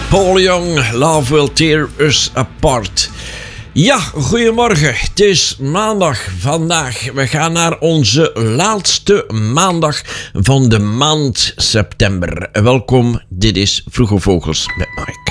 Paul Young, Love Will Tear Us Apart. Ja, goedemorgen. Het is maandag vandaag. We gaan naar onze laatste maandag van de maand september. Welkom, dit is Vroege Vogels met Mike.